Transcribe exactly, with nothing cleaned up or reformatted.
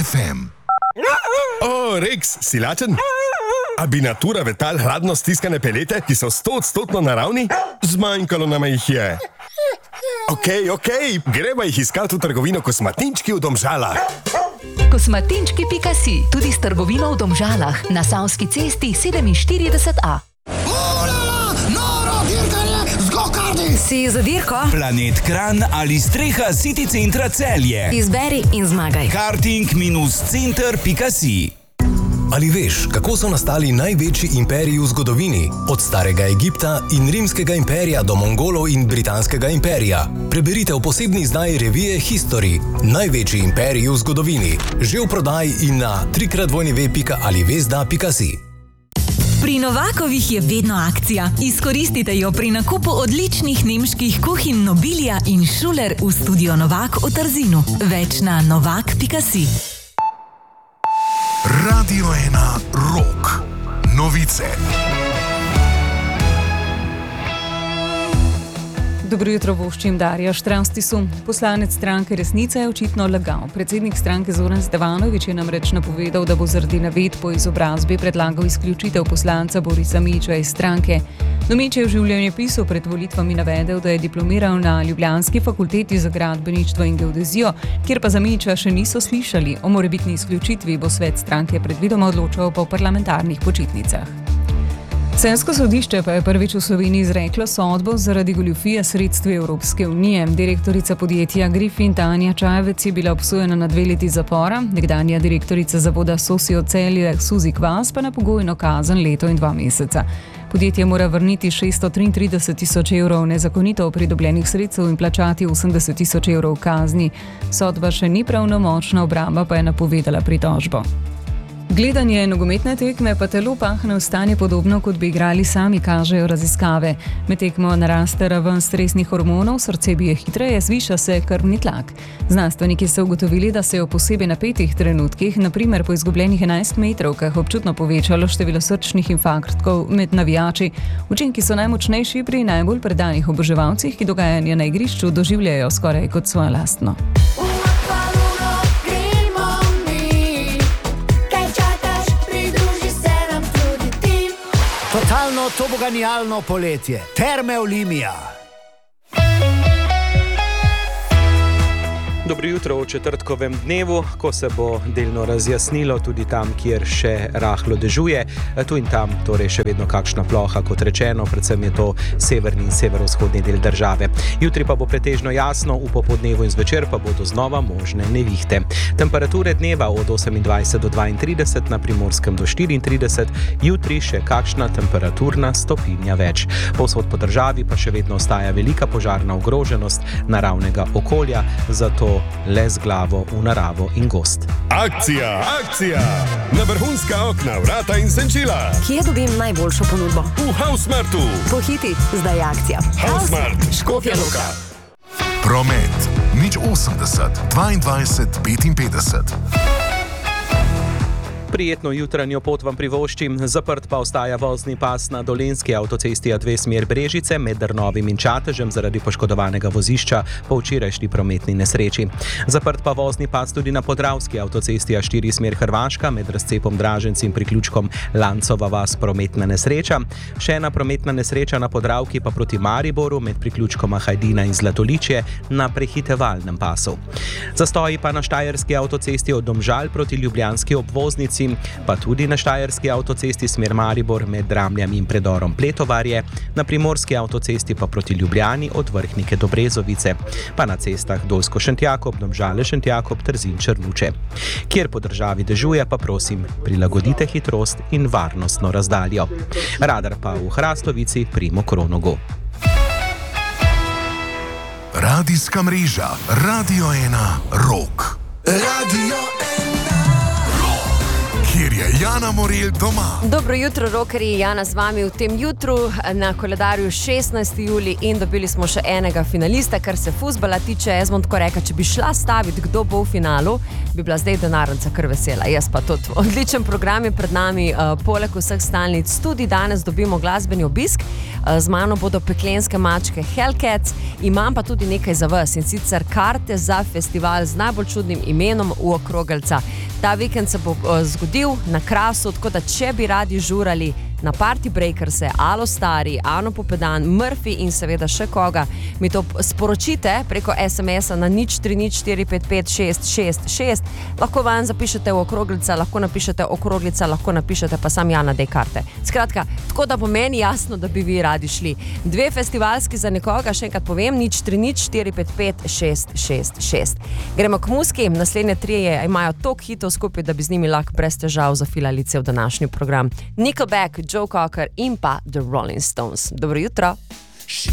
ef em. O, Rex, si lačen? A bi natura vetal hladno stiskane pelete, ki so stoodstotno naravni? Zmanjkalo nama jih je. Okej, okej, greva jih iskat v trgovino Kosmatinčki v Domžalah. Kosmatinčki pika si, tudi s trgovino v Domžalah, na Savski cesti sedeminštirideset a. Si za dirko? Planet Kranj ali streha City centra Celje. Izberi in zmagaj. karting center pika si. Ali veš, kako so nastali največji imperiji v zgodovini? Od starega Egipta in rimskega imperija do Mongolov in britanskega imperija. Preberite v posebni izdaji revije History. Največji imperiji v zgodovini. Že v prodaji in na trikrat dvojni pika ali vezda pika si. Pri Novakovih je vedno akcija. Izkoristite jo pri nakupu odličnih nemških kuhinj Nobilia in Schuler v studio Novak v Trzinu. Več na novak pika si. Radio ena Rock. Novice. Dobro jutro, voščim Darja Štravstisu. Poslanec stranke Resnica je očitno lagal. Predsednik stranke Zoran Stevanović je namreč napovedal, da bo zaradi navedb po izobrazbi predlagal izključitev poslanca Borisa Miča iz stranke. Mič je v življenjepisu pred volitvami navedel, da je diplomiral na ljubljanski fakulteti za gradbeništvo in geodezijo, kjer pa za Miča še niso slišali. O morebitni izključitvi bo svet stranke predvidoma odločal po parlamentarnih počitnicah. Celjsko sodišče pa je prvič v Sloveniji izreklo sodbo zaradi goljufije sredstvi Evropske unije. Direktorica podjetja Griffin Tanja Čajevec je bila obsojena na dve leti zapora, nekdanja direktorica zavoda Sosio Celje Suzi Kvas pa na pogojno kazen leto in dva meseca. Podjetje mora vrniti šeststo triintrideset tisoč evrov nezakonito pridobljenih sredstev in plačati osemdeset tisoč evrov kazni. Sodba še ni pravnomočna, obramba pa je napovedala pritožbo. Gledanje nogometne tekme pa telo pahne v stanje podobno, kot bi igrali sami, kažejo raziskave. Med tekmo naraste raven stresnih hormonov, srce bije hitreje, zviša se krvni tlak. Znanstveniki so ugotovili, da se je v posebej napetih trenutkih, na primer po izgubljenih enajst metrovkah, občutno povečalo število srčnih infarktov med navijači. Učinki so najmočnejši pri najbolj predanih oboževalcih, ki dogajanje na igrišču doživljajo skoraj kot svoje lastno. Totalno toboganijalno poletje. Terme Olimia. Dobro jutro v četrtkovem dnevu, ko se bo delno razjasnilo tudi tam, kjer še rahlo dežuje. Tu in tam torej še vedno kakšna ploha, kot rečeno, predvsem je to severni in severovzhodni del države. Jutri pa bo pretežno jasno, v popodnevu in zvečer pa bodo znova možne nevihte. Temperature dneva od osemindvajset do dvaintrideset, na Primorskem do štiriintrideset, jutri še kakšna temperaturna stopinja več. Povsod po državi pa še vedno ostaja velika požarna ogroženost naravnega okolja, zato le z glavo v naravo in gost. Akcija, akcija! Na vrhunska okna, vrata in senčila. Kje dobim najboljšo ponudbo? V Hausmartu. Pohiti, zdaj je akcija. Hausmart, Škofja Loka. Promet. Nič osemdeset, dvaindvajset, petinpetdeset. Prijetno jutranjo pot vam privoščim. Zaprt pa ostaja vozni pas na dolenjski avtocesti A dve smer Brežice med Drnovim in Čatežem zaradi poškodovanega vozišča po včerajšnji prometni nesreči. Zaprt pa vozni pas tudi na podravski avtocesti A štiri smer Hrvaška med razcepom Draženci in priključkom Lancova vas prometna nesreča. Še ena prometna nesreča na Podravki pa proti Mariboru med priključkoma Hajdina in Zlatoličje na prehitevalnem pasu. Zastoji pa na štajerski avtocesti od Domžal proti ljubljanski obvoznici, pa tudi na štajerski avtocesti smer Maribor med Dramljami in predorom Pletovarje, na primorski avtocesti pa proti Ljubljani od Vrhnike do Brezovice, pa na cestah Dolsko-Šentjakob, Domžale-Šentjakob, Trzin-Črnuče. Kjer po državi dežuje, pa prosim, prilagodite hitrost in varnostno razdaljo. Radar pa v Hrastovici pri Mokronogu. Radijska mreža Radio ena Rock. Radio kjer je Jana Morel doma. Dobro jutro, rockerji, Jana z vami v tem jutru, na koledarju šestnajsti julij in dobili smo še enega finalista, kar se fuzbala tiče. Jaz bom tako rekla, če bi šla staviti, kdo bo v finalu, bi bila zdaj denarnica kar vesela. Jaz pa tudi. Odličen program je pred nami, uh, poleg vseh stalnic tudi danes dobimo glasbeni obisk. Uh, z mano bodo peklenske mačke Hellcats, imam pa tudi nekaj za vas in sicer karte za festival z najbolj čudnim imenom v Okrogelca. Ta vikend se bo uh, zgodil na Krasu, tako da če bi radi žurali na Party Breakerse, Alo Stari, Ano Popedan, Murphy in seveda še koga, mi to sporočite preko es em es-a na nič tri nič štiri pet pet šest šest šest. Lahko vam zapišete v Okroglica, lahko napišete Okroglica, lahko napišete pa sam Jana dej karte. Skratka, tako da bo meni jasno, da bi vi radi šli. Dve festivalski za nekoga, še enkrat povem, nič tri nič štiri pet pet šest šest šest. Gremo k muski, naslednje trije imajo toliko hitov skupaj, da bi z njimi lahko brez težav zafilali cel današnji program. Nickelback, Joe Cocker in pa The Rolling Stones. Dobro jutro.